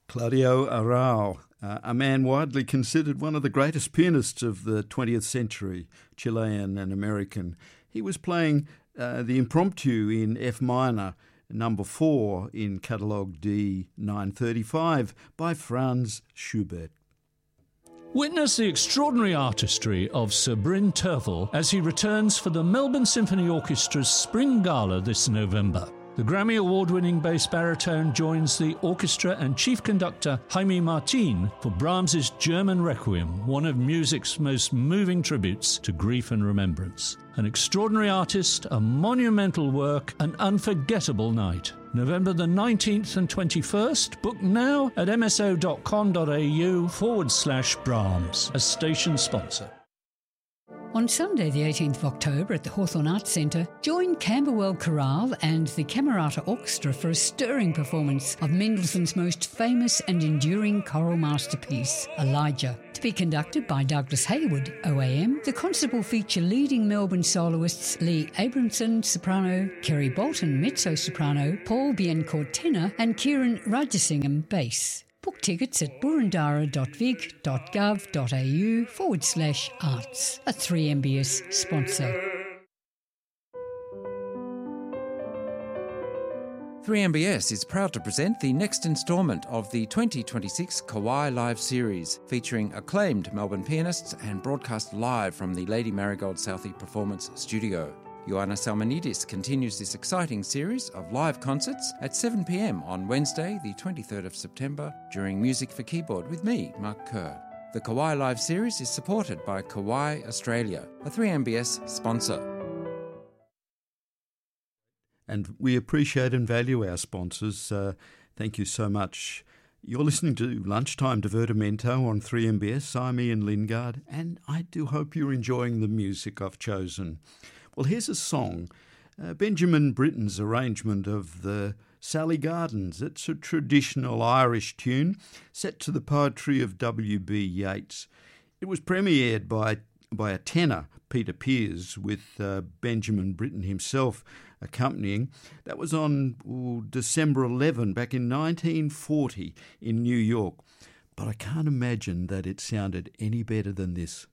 Claudio Arrau, a man widely considered one of the greatest pianists of the 20th century, Chilean and American. He was playing the Impromptu in F minor, number 4 in Catalogue D 935 by Franz Schubert. Witness the extraordinary artistry of Sir Bryn Terfel as he returns for the Melbourne Symphony Orchestra's Spring Gala this November. The Grammy Award-winning bass baritone joins the orchestra and chief conductor Jaime Martin for Brahms's German Requiem, one of music's most moving tributes to grief and remembrance. An extraordinary artist, a monumental work, an unforgettable night. November the 19th and 21st. Book now at mso.com.au/Brahms, a station sponsor. On Sunday the 18th of October at the Hawthorn Arts Centre, join Camberwell Chorale and the Camerata Orchestra for a stirring performance of Mendelssohn's most famous and enduring choral masterpiece, Elijah. To be conducted by Douglas Hayward, OAM, the concert will feature leading Melbourne soloists Lee Abramson, soprano, Kerry Bolton, mezzo-soprano, Paul Biencourt, tenor, and Kieran Rajasingham, bass. Book tickets at burundara.vic.gov.au/arts, a 3MBS sponsor. 3MBS is proud to present the next instalment of the 2026 Kawai Live series, featuring acclaimed Melbourne pianists and broadcast live from the Lady Marigold Southey Performance Studio. Ioanna Salmonidis continues this exciting series of live concerts at 7 p.m. on Wednesday, the 23rd of September, during Music for Keyboard with me, Mark Kerr. The Kawai Live series is supported by Kawai Australia, a 3MBS sponsor. And we appreciate and value our sponsors. Thank you so much. You're listening to Lunchtime Divertimento on 3MBS. I'm Ian Lingard, and I do hope you're enjoying the music I've chosen. Well, here's a song, Benjamin Britten's arrangement of the Sally Gardens. It's a traditional Irish tune set to the poetry of W.B. Yeats. It was premiered by a tenor, Peter Pears, with Benjamin Britten himself accompanying. That was on December 11, back in 1940 in New York. But I can't imagine that it sounded any better than this.